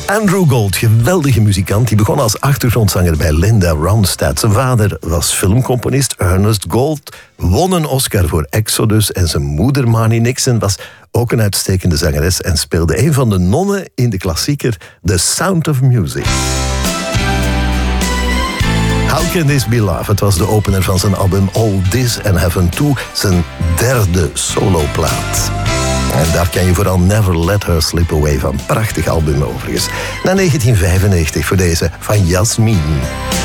Andrew Gold, geweldige muzikant, die begon als achtergrondzanger bij Linda Ronstadt. Zijn vader was filmcomponist Ernest Gold, won een Oscar voor Exodus en zijn moeder Marni Nixon was ook een uitstekende zangeres en speelde een van de nonnen in de klassieker The Sound of Music. How Can This Be Love? Het was de opener van zijn album All This and Heaven 2, zijn derde soloplaat. En daar kan je vooral Never Let Her Slip Away van. Prachtig album overigens. Na 1995 voor deze van Jasmine.